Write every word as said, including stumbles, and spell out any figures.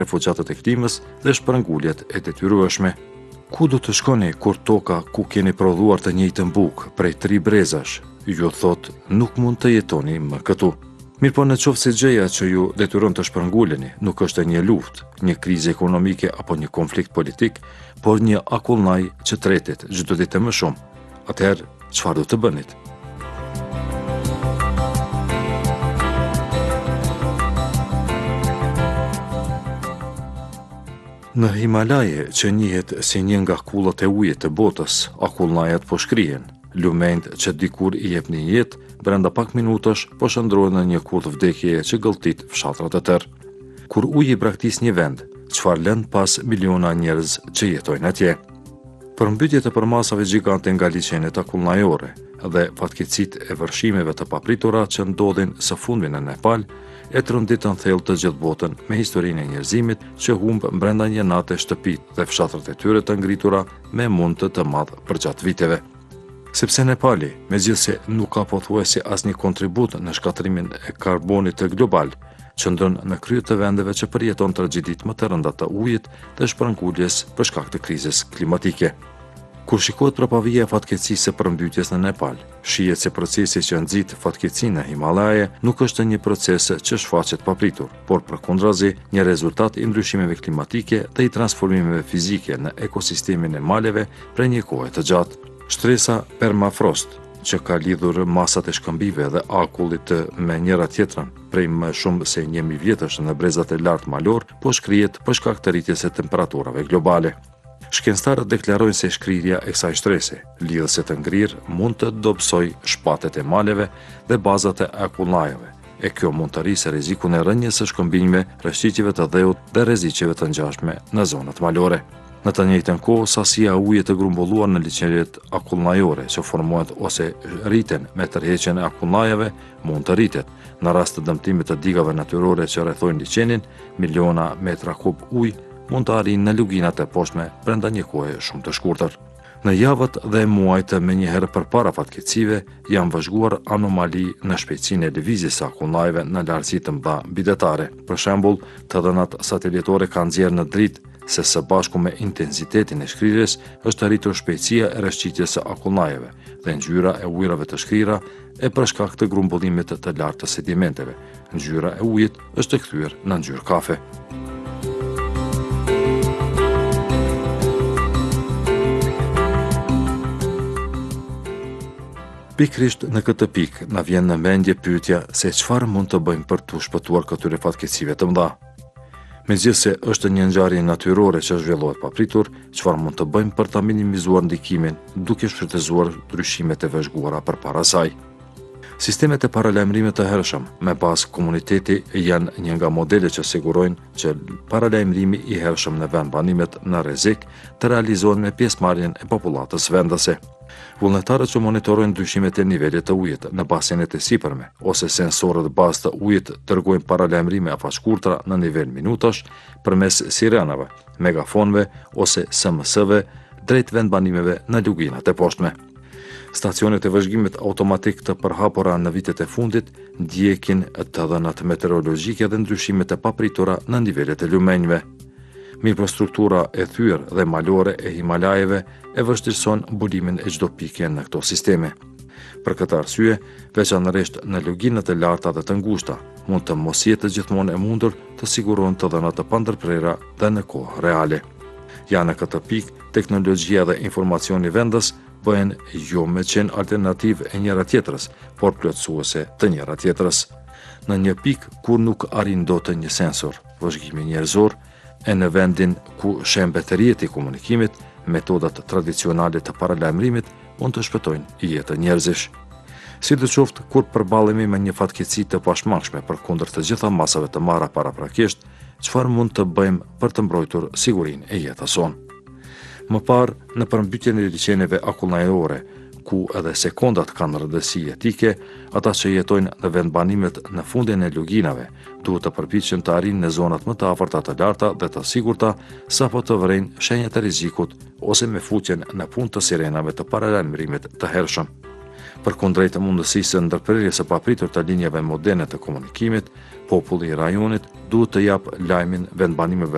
refugjatët e klimës dhe shpërnguljet e detyrueshme. Ku do të shkoni kur toka ku keni prodhuar të njëjtën bukë prej tri brezash, ju thot nuk mund të jetoni më këtu. Mirë po në qoftë se gjëja që ju detyron të shpërnguleni nuk është një luftë, një krizë ekonomike apo një konflikt politik, por një akullnaj që tretet çdo ditë më shumë, atëherë çfarë do të bënit? Në Himalaje, që njihet si një nga kullat e ujit të botës, akullnajat po shkrihen, lumend që dikur i jepni jetë, brenda pak minutash po shndrohen në një kull vdekjeje që gëlltit fshatrat e tërë. Kur uji braktis një vend, çfarë lën pas miliona njerëz që jetojnë atje? Përmbytjet e përmasave gjigante nga liçenet akullnajore dhe fatkeqësitë e vërshimeve të papritura që ndodhin së fundmi në Nepal, e tronditën thellë të gjithë botën me historinë e njerëzimit që humb brenda një nate shtëpitë dhe fshatrat e tyre të ngritura me mund të të madh përgjatë viteve. Sepse Nepali, megjithse nuk ka pothuajse asnjë kontribut në shkatrimin e karbonit global, qëndron në krye të vendeve që përjeton tragjeditë më të rënda të ujit dhe shpërnguljes për shkak të krizës klimatike. Kur shikohet propavia e fatkeqësisë së përmbytjes në Nepal, shihet se procesi që nxit fatkeqësinë në Himalaje nuk është një proces që shfaqet papritur, por përkundrazi një rezultat i ndryshimeve klimatike dhe i transformimeve fizike në ekosistemin e maleve prej një kohe të gjatë. Shtresa permafrost, që ka lidhur masat e shkëmbive dhe akullit me njëra tjetrën prej më shumë se një mijë vjetësh në brezat e lartë malor, po shkrihet për shkak të rritjes së temperaturave globale. Shkencëtarët deklarojnë se shkrirja e kësaj shtrese, lidhëse të ngrirë, mund të dobësoj shpatet e maleve dhe bazat e akullnajeve, e kjo mund të rrisë rrezikun e rënjes së shkëmbimeve, rrëshqitjeve të dheut dhe rreziqeve të ngjashme në zonat malore. Në të njëjtën kohë, sasia e ujit të grumbulluar në liçenet akullnajore që formohet ose rriten me tërheqjen e akullnajeve mund të rritet. Në rast të dëmtimit të digave natyrore që rrethojnë liçenin, miliona metra kub ujë mund të arrijnë në luginat e poshtme brenda një kohe shumë të shkurtër. Në javët dhe muajt me njëherë përpara fatkeqësive janë vëzhguar anomali në shpejtësinë e lëvizjes së akullnajeve në lartësi të mëdha bitetare. Për shembull, të dhënat satelitore kanë nxjerrë në dritë se së bashku me intensitetin e shkrirjes është arritur shpejtësia e rrëshqitjes së akullnajeve dhe ngjyra e ujrave të shkrira e për shkak të grumbullimit të lartë të sedimenteve. Ngjyra e ujit është e kthyer në ngjyrë kafe. Pikrisht në këtë pikë na vjen në mendje pyetja se çfarë mund të bëjmë për të shpëtuar këtyre fatkeqësive të mëdha. Megjithse është një ngjarje natyrore që zhvillohet papritur, çfarë mund të bëjmë për ta minimizuar ndikimin duke shfrytëzuar ndryshimet e vëzhguara përpara saj? Sistemet e paralajmërimit të hershëm me bazë komuniteti janë një nga modelet që sigurojnë që paralajmërimi i hershëm në vend banimet në rrezik të realizohen me pjesëmarrjen e popullatës vendase. Vullnetarët që monitorojnë ndryshimet e nivelit të ujit në basenet e sipërme ose sensorët bazë të ujit dërgojnë paralajmërime afashkurtra në nivel minutash përmes sirenave, megafonëve ose S M S-ve drejt vendbanimeve në luginat e poshtme. Stacionet e vëzhgimit automatik të përhapura në vitet e fundit ndjekin të dhënat meteorologjike dhe ndryshimet e papritura në nivelet e lumenjve. Mirëpo struktura e thyer dhe malore e Himalajeve e vështirëson bulimin e çdo pike në këto sisteme. Për këtë arsye, veçanërisht në luginat e larta dhe të ngushta, mund të mos jetë gjithmonë e mundur të sigurohen të dhënat të pandërprera dhe në kohë reale. Ja në këtë pikë, teknologjia dhe informacioni vendas bëhen jo me qenë alternativë e njëra tjetrës, por plotësuese të njëra tjetrës. Në një pikë kur nuk arrin dot një sensor, vëzhgimi njerëzor, e në vendin ku shen bateriet i komunikimit, metodat tradicionale të paralajmërimit mund të shpëtojnë jetën njerëzish. Sidoqoftë, kur përballemi me një fatkeqësi të pashmangshme përkundër të gjitha masave të marra paraprakisht, çfarë mund të bëjmë për të mbrojtur sigurinë e jetës sonë? Më parë, në përmbytjen e liçeneve akullnajore, ku edhe sekondat kanë rëndësi etike, ata që jetojnë në vendbanimet në fundin e luginave, duhet të përpiqen të arrijnë në zonat më të afërta të larta dhe të sigurta, sapo të vërejnë shenjat e rrezikut ose me futjen në punë të sirenave të paralajmërimit të hershëm. Përkundrejt mundësisë së ndërprerjes së papritur të linjave moderne të komunikimit, populli i rajonit duhet të jap lajmin vendbanimeve